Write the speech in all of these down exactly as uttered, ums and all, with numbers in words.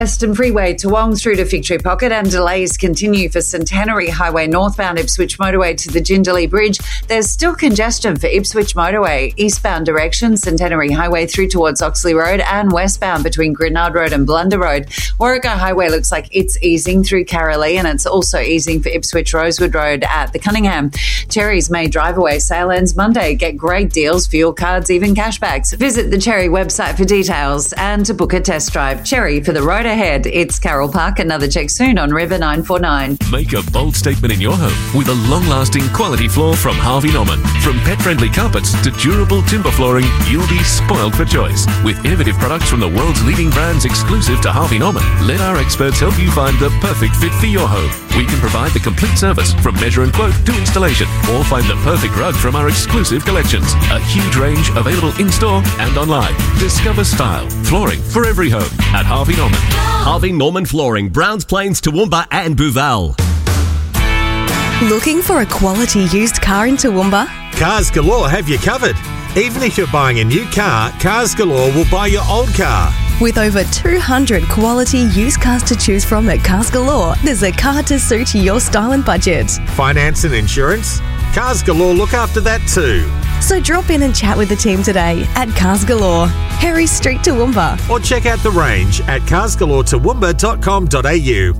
Western Freeway, Toowong through to Victory Pocket, and delays continue for Centenary Highway northbound Ipswich Motorway to the Jindalee Bridge. There's still congestion for Ipswich Motorway, eastbound direction, Centenary Highway through towards Oxley Road, and westbound between Grenard Road and Blunder Road. Warrego Highway looks like it's easing through Carolee, and it's also easing for Ipswich Rosewood Road at the Cunningham. Cherry's May Drive Away sale ends Monday. Get great deals, fuel cards, even cashbacks. Visit the Cherry website for details and to book a test drive. Cherry for the road ahead. It's Carol Park. Another check soon on River nine four nine. Make a bold statement in your home with a long-lasting quality floor from Harvey Norman. From pet-friendly carpets to durable timber flooring, you'll be spoiled for choice. With innovative products from the world's leading brands exclusive to Harvey Norman, let our experts help you find the perfect fit for your home. We can provide the complete service from measure and quote to installation, or find the perfect rug from our exclusive collections. A huge range available in-store and online. Discover style, flooring for every home at Harvey Norman. Harvey Norman Flooring, Browns Plains, Toowoomba and Booval. Looking for a quality used car in Toowoomba? Cars Galore have you covered. Even if you're buying a new car, Cars Galore will buy your old car. With over two hundred quality used cars to choose from at Cars Galore, there's a car to suit your style and budget. Finance and insurance? Cars Galore look after that too. So drop in and chat with the team today at Cars Galore, Harry Street, Toowoomba. Or check out the range at cars galore toowoomba dot com dot a u.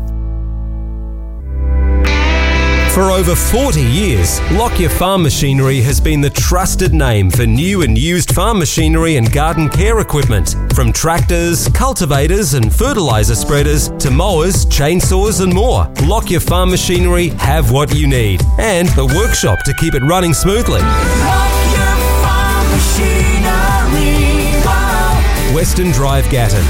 For over forty years, Lockyer Farm Machinery has been the trusted name for new and used farm machinery and garden care equipment. From tractors, cultivators and fertiliser spreaders to mowers, chainsaws and more, Lockyer Farm Machinery have what you need, and the workshop to keep it running smoothly. Lockyer Farm Machinery. Wow. Western Drive, Gatton.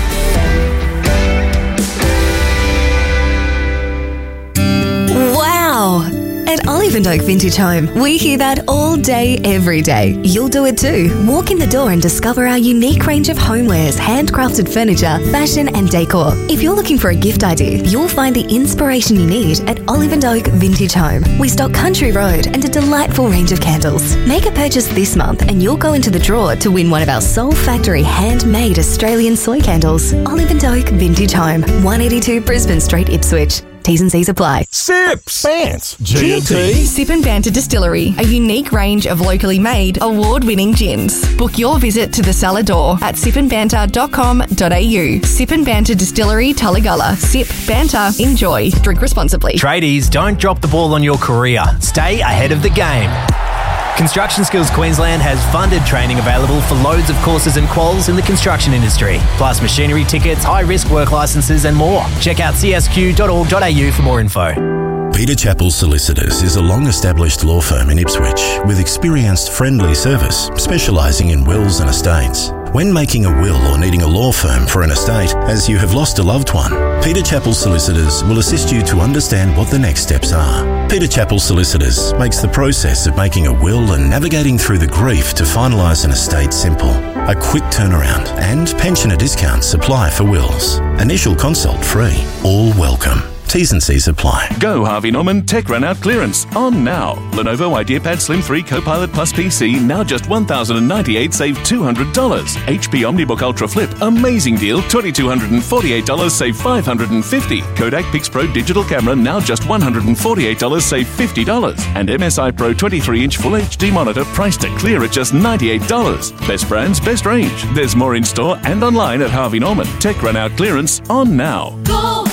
Wow! At Olive and Oak Vintage Home, we hear that all day, every day. You'll do it too. Walk in the door and discover our unique range of homewares, handcrafted furniture, fashion and decor. If you're looking for a gift idea, you'll find the inspiration you need at Olive and Oak Vintage Home. We stock Country Road and a delightful range of candles. Make a purchase this month and you'll go into the draw to win one of our Soul Factory handmade Australian soy candles. Olive and Oak Vintage Home, one eighty-two Brisbane Street, Ipswich. T's and C's apply. Sips, Bants, G and T. Sip and Banter Distillery, a unique range of locally made, award-winning gins. Book your visit to the cellar door at sip and banter dot com dot a u. Sip and Banter Distillery, Tullagalla. Sip, banter, enjoy. Drink responsibly. Tradies, don't drop the ball on your career. Stay ahead of the game. Construction Skills Queensland has funded training available for loads of courses and quals in the construction industry, plus machinery tickets, high-risk work licences and more. Check out c s q dot org dot a u for more info. Peter Chappell Solicitors is a long-established law firm in Ipswich with experienced friendly service specialising in wills and estates. When making a will or needing a law firm for an estate as you have lost a loved one, Peter Chappell Solicitors will assist you to understand what the next steps are. Peter Chappell Solicitors makes the process of making a will and navigating through the grief to finalise an estate simple. A quick turnaround and pensioner discounts apply for wills. Initial consult free. All welcome. T's and C's apply. Go Harvey Norman Tech Run Out Clearance on now. Lenovo IdeaPad Slim three Copilot Plus P C now just one thousand ninety-eight dollars, save two hundred dollars. H P OmniBook Ultra Flip, amazing deal, two thousand two hundred forty-eight dollars, save five hundred fifty dollars. Kodak PixPro Digital Camera now just one hundred forty-eight dollars, save fifty dollars. And M S I Pro twenty-three inch Full H D monitor priced to clear at just ninety-eight dollars. Best brands, best range. There's more in store and online at Harvey Norman. Tech Run Out Clearance on now. Go!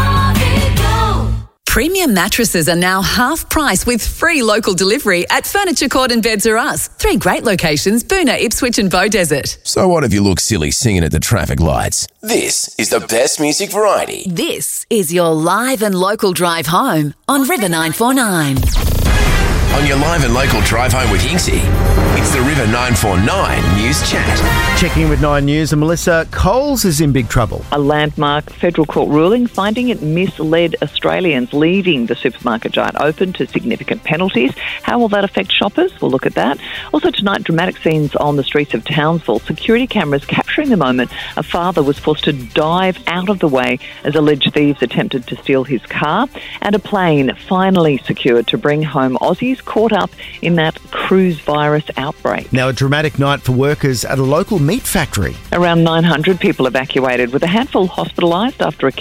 Premium mattresses are now half price with free local delivery at Furniture Court and Beds R Us. Three great locations, Boonah, Ipswich and Beaudesert. So what if you look silly singing at the traffic lights? This is the best music variety. This is your live and local drive home on River nine four nine. On your live and local drive home with Hinksy, it's the River nine four nine News Chat. Checking with Nine News, and Melissa, Coles is in big trouble. A landmark federal court ruling finding it misled Australians, leaving the supermarket giant open to significant penalties. How will that affect shoppers? We'll look at that. Also tonight, dramatic scenes on the streets of Townsville. Security cameras capturing the moment a father was forced to dive out of the way as alleged thieves attempted to steal his car. And a plane finally secured to bring home Aussies is caught up in that cruise virus outbreak. Now, a dramatic night for workers at a local meat factory. Around nine hundred people evacuated, with a handful hospitalised after a